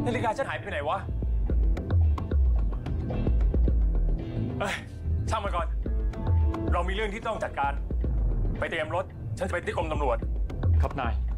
นาฬิกาฉันหายไปไหนวะเอ้ยช่างมันก่อนเรามีเรื่องที่ต้องจัดการไปเตรียมรถฉันจะไปที่กรมตำรวจครับนาย